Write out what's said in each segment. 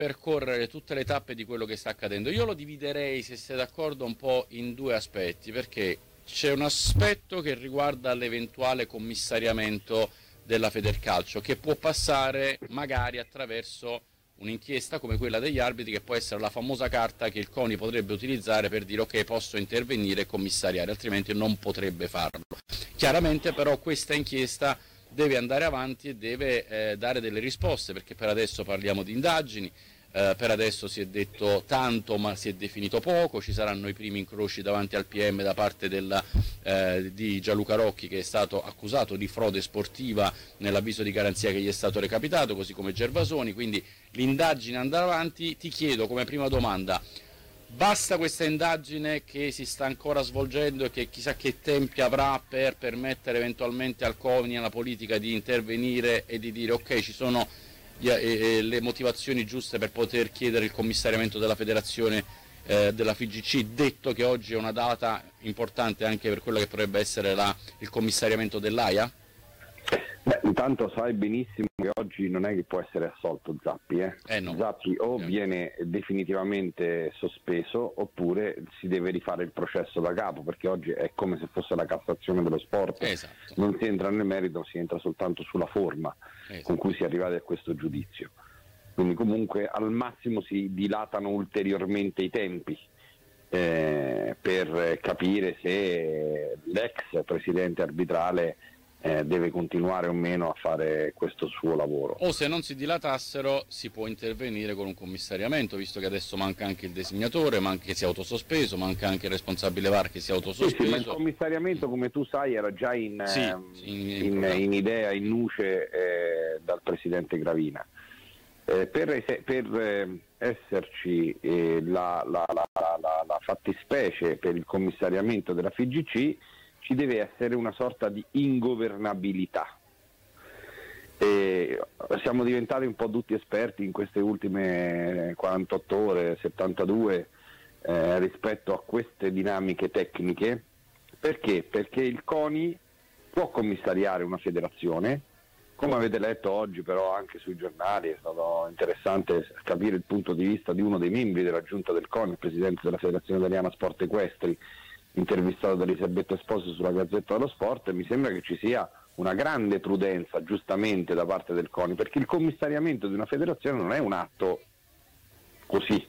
percorrere tutte le tappe di quello che sta accadendo. Io lo dividerei, se sei d'accordo, un po' in due aspetti, perché c'è un aspetto che riguarda l'eventuale commissariamento della Federcalcio, che può passare magari attraverso un'inchiesta come quella degli arbitri, che può essere la famosa carta che il CONI potrebbe utilizzare per dire ok, posso intervenire e commissariare, altrimenti non potrebbe farlo. Chiaramente però questa inchiesta deve andare avanti e deve dare delle risposte, perché per adesso parliamo di indagini, per adesso si è detto tanto ma si è definito poco, ci saranno i primi incroci davanti al PM da parte di Gianluca Rocchi, che è stato accusato di frode sportiva nell'avviso di garanzia che gli è stato recapitato, così come Gervasoni, quindi l'indagine andrà avanti. Ti chiedo come prima domanda: basta questa indagine che si sta ancora svolgendo e che chissà che tempi avrà per permettere eventualmente al CONI e alla politica di intervenire e di dire ok, ci sono le motivazioni giuste per poter chiedere il commissariamento della federazione, della FIGC, detto che oggi è una data importante anche per quello che potrebbe essere il commissariamento dell'AIA? Beh, intanto sai benissimo che oggi non è che può essere assolto Zappi, No. Zappi o viene definitivamente sospeso oppure si deve rifare il processo da capo, perché oggi è come se fosse la Cassazione dello sport. Esatto. Non si entra nel merito, si entra soltanto sulla forma con cui si è arrivati a questo giudizio. Quindi comunque al massimo si dilatano ulteriormente i tempi per capire se l'ex presidente arbitrale deve continuare o meno a fare questo suo lavoro. O se non si dilatassero si può intervenire con un commissariamento, visto che adesso manca anche il designatore, manca che sia autosospeso, manca anche il responsabile VAR che sia autosospeso. Sì, ma il commissariamento, come tu sai, era già in idea, in nuce dal presidente Gravina. Per esserci la fattispecie per il commissariamento della FIGC, ci deve essere una sorta di ingovernabilità. Siamo diventati un po' tutti esperti in queste ultime 48 ore, 72, rispetto a queste dinamiche tecniche. Perché? Perché il CONI può commissariare una federazione, come avete letto oggi però anche sui giornali. È stato interessante capire il punto di vista di uno dei membri della giunta del CONI, il presidente della Federazione Italiana Sport Equestri, intervistato da Elisabetta Esposito sulla Gazzetta dello Sport. E mi sembra che ci sia una grande prudenza, giustamente, da parte del CONI, perché il commissariamento di una federazione non è un atto così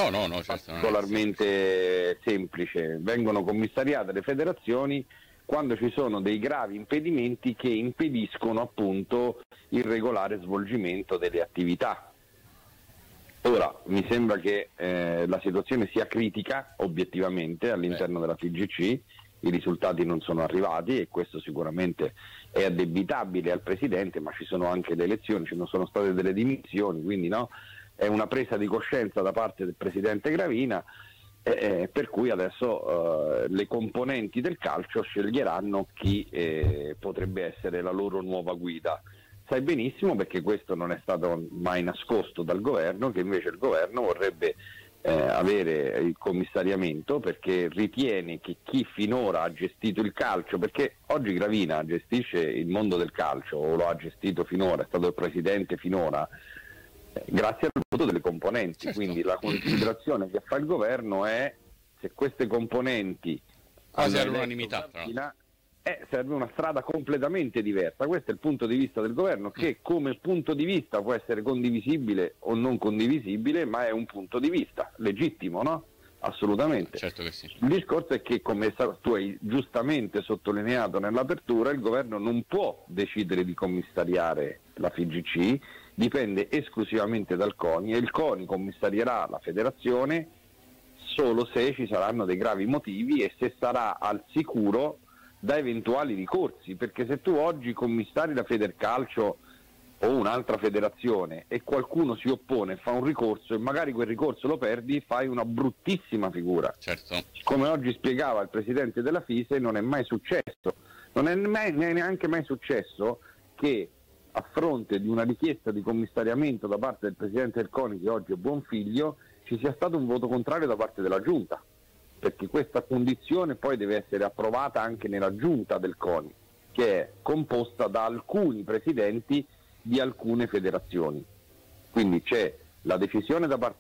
particolarmente semplice. Vengono commissariate le federazioni quando ci sono dei gravi impedimenti che impediscono appunto il regolare svolgimento delle attività. Ora, mi sembra che la situazione sia critica obiettivamente all'interno della FIGC, i risultati non sono arrivati e questo sicuramente è addebitabile al Presidente, ma ci sono anche le elezioni, ci sono state delle dimissioni, quindi è una presa di coscienza da parte del Presidente Gravina, per cui adesso le componenti del calcio sceglieranno chi potrebbe essere la loro nuova guida. Sai benissimo, perché questo non è stato mai nascosto dal governo, che invece il governo vorrebbe avere il commissariamento perché ritiene che chi finora ha gestito il calcio, perché oggi Gravina gestisce il mondo del calcio, o lo ha gestito finora, è stato il presidente finora, grazie al voto delle componenti. Certo. Quindi la considerazione che fa il governo è: se queste componenti quasi all'unanimità, serve una strada completamente diversa. Questo è il punto di vista del governo, che come punto di vista può essere condivisibile o non condivisibile, ma è un punto di vista legittimo, no? Assolutamente. Certo che sì. Il discorso è che, come tu hai giustamente sottolineato nell'apertura, il governo non può decidere di commissariare la FIGC, dipende esclusivamente dal CONI, e il CONI commissarierà la federazione solo se ci saranno dei gravi motivi e se sarà al sicuro da eventuali ricorsi, perché se tu oggi commissari la Federcalcio o un'altra federazione e qualcuno si oppone e fa un ricorso e magari quel ricorso lo perdi, fai una bruttissima figura. Certo. Come oggi spiegava il presidente della FISE, non è mai successo, non è neanche mai successo che a fronte di una richiesta di commissariamento da parte del presidente del CONI, che oggi è Buonfiglio, ci sia stato un voto contrario da parte della giunta, perché questa condizione poi deve essere approvata anche nella giunta del CONI, che è composta da alcuni presidenti di alcune federazioni. Quindi c'è La decisione da parte